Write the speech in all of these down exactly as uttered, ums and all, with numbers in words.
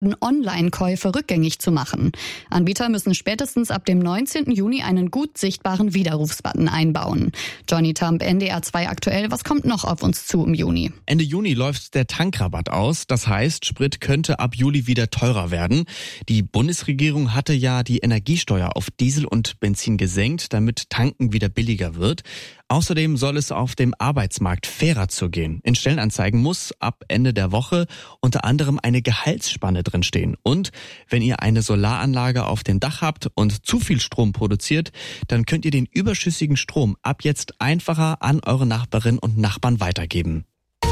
Online-Käufe rückgängig zu machen. Anbieter müssen spätestens ab dem neunzehnten Juni einen gut sichtbaren Widerrufsbutton einbauen. Johnny Tamp, N D R zwei aktuell, was kommt noch auf uns zu im Juni? Ende Juni läuft der Tankrabatt aus. Das heißt, Sprit könnte ab Juli wieder teurer werden. Die Bundesregierung hatte ja die Energiesteuer auf Diesel und Benzin gesenkt, damit tanken wieder billiger wird. Außerdem soll es auf dem Arbeitsmarkt fairer zugehen. In Stellenanzeigen muss ab Ende der Woche unter anderem eine Gehaltsspanne drinstehen. Und wenn ihr eine Solaranlage auf dem Dach habt und zu viel Strom produziert, dann könnt ihr den überschüssigen Strom ab jetzt einfacher an eure Nachbarinnen und Nachbarn weitergeben.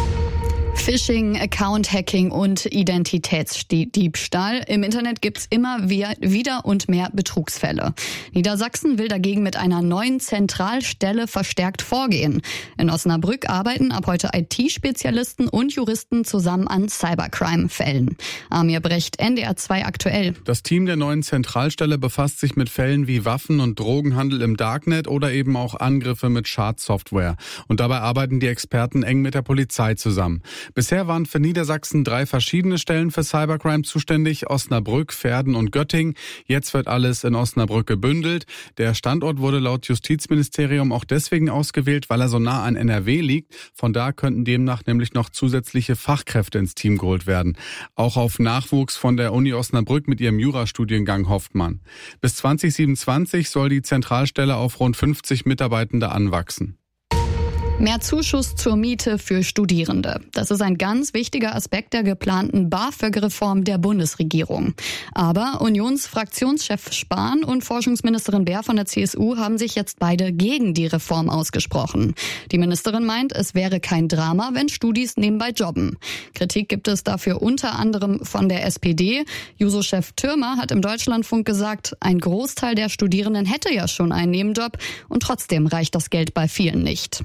Phishing, Account-Hacking und Identitätsdiebstahl. Im Internet gibt's immer wieder und mehr Betrugsfälle. Niedersachsen will dagegen mit einer neuen Zentralstelle verstärkt vorgehen. In Osnabrück arbeiten ab heute I T-Spezialisten und Juristen zusammen an Cybercrime-Fällen. Amir Brecht, N D R zwei aktuell. Das Team der neuen Zentralstelle befasst sich mit Fällen wie Waffen- und Drogenhandel im Darknet oder eben auch Angriffe mit Schadsoftware. Und dabei arbeiten die Experten eng mit der Polizei zusammen. Bisher waren für Niedersachsen drei verschiedene Stellen für Cybercrime zuständig, Osnabrück, Verden und Göttingen. Jetzt wird alles in Osnabrück gebündelt. Der Standort wurde laut Justizministerium auch deswegen ausgewählt, weil er so nah an N R W liegt. Von da könnten demnach nämlich noch zusätzliche Fachkräfte ins Team geholt werden. Auch auf Nachwuchs von der Uni Osnabrück mit ihrem Jurastudiengang hofft man. Bis zwanzig siebenundzwanzig soll die Zentralstelle auf rund fünfzig Mitarbeitende anwachsen. Mehr Zuschuss zur Miete für Studierende. Das ist ein ganz wichtiger Aspekt der geplanten BAföG-Reform der Bundesregierung. Aber Unionsfraktionschef Spahn und Forschungsministerin Baer von der C S U haben sich jetzt beide gegen die Reform ausgesprochen. Die Ministerin meint, es wäre kein Drama, wenn Studis nebenbei jobben. Kritik gibt es dafür unter anderem von der S P D. Juso-Chef Thürmer hat im Deutschlandfunk gesagt, ein Großteil der Studierenden hätte ja schon einen Nebenjob und trotzdem reicht das Geld bei vielen nicht.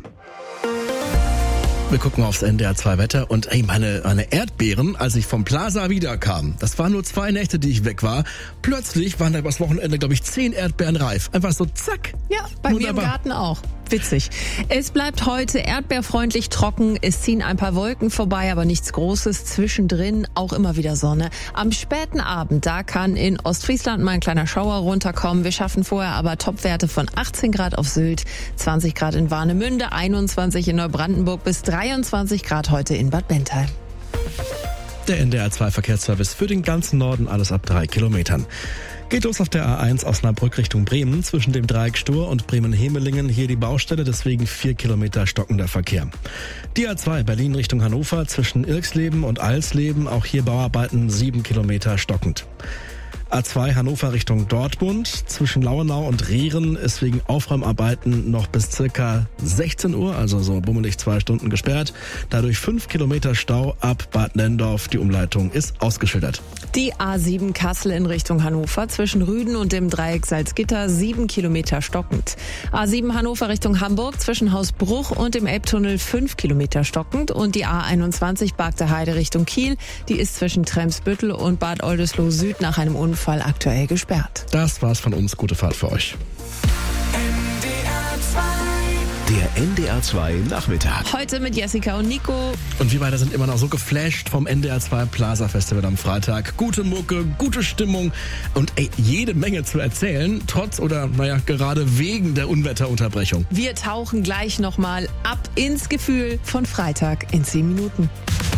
Wir gucken aufs N D R zwei Wetter und ey, meine, meine Erdbeeren, als ich vom Plaza wiederkam, das waren nur zwei Nächte, die ich weg war, plötzlich waren da übers Wochenende, glaube ich, zehn Erdbeeren reif. Einfach so zack. Ja, bei Wunderbar. Mir im Garten auch. Witzig. Es bleibt heute erdbeerfreundlich trocken. Es ziehen ein paar Wolken vorbei, aber nichts Großes. Zwischendrin auch immer wieder Sonne. Am späten Abend, da kann in Ostfriesland mal ein kleiner Schauer runterkommen. Wir schaffen vorher aber Topwerte von achtzehn Grad auf Sylt, zwanzig Grad in Warnemünde, einundzwanzig in Neubrandenburg bis dreiundzwanzig Grad heute in Bad Bentheim. Der N D R zwei Verkehrsservice für den ganzen Norden, alles ab drei Kilometern. Geht los auf der A eins Osnabrück Richtung Bremen, zwischen dem Dreieck Stur und Bremen-Hemelingen. Hier die Baustelle, deswegen vier Kilometer stockender Verkehr. Die A zwei Berlin Richtung Hannover, zwischen Irksleben und Alsleben, auch hier Bauarbeiten, sieben Kilometer stockend. A zwei Hannover Richtung Dortmund, zwischen Lauenau und Rieren ist wegen Aufräumarbeiten noch bis circa sechzehn Uhr, also so bummelig zwei Stunden gesperrt. Dadurch fünf Kilometer Stau ab Bad Nendorf. Die Umleitung ist ausgeschildert. Die A sieben Kassel in Richtung Hannover, zwischen Rüden und dem Dreieck Salzgitter, sieben Kilometer stockend. A sieben Hannover Richtung Hamburg, zwischen Hausbruch und dem Elbtunnel, fünf Kilometer stockend. Und die A einundzwanzig Bargter Heide Richtung Kiel, die ist zwischen Tremsbüttel und Bad Oldesloe Süd nach einem Unfall aktuell gesperrt. Das war's von uns. Gute Fahrt für euch. Der N D R zwei Nachmittag. Heute mit Jessica und Nico. Und wir beide sind immer noch so geflasht vom N D R zwei Plaza Festival am Freitag. Gute Mucke, gute Stimmung und ey, jede Menge zu erzählen, trotz oder naja, gerade wegen der Unwetterunterbrechung. Wir tauchen gleich nochmal ab ins Gefühl von Freitag in zehn Minuten.